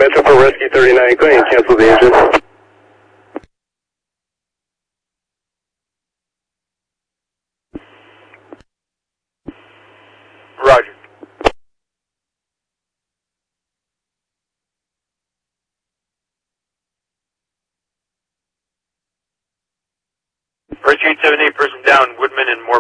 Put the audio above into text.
Metro for Rescue 39, go ahead and cancel the engine. Roger. Rescue 878, person down, Woodman and Morgan.